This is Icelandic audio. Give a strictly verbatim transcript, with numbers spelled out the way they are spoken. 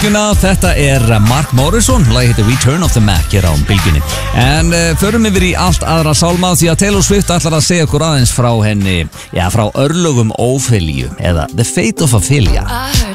Bylgjuna. Þetta er Mark Morrison, lagi heitir Return of the Mac hér á Bylgjunni. En uh, förum yfir í allt aðra sálma því að Taylor Swift ætlar að segja okkur aðeins frá henni, já, frá örlögum Ófelíu eða The Fate of Ophelia.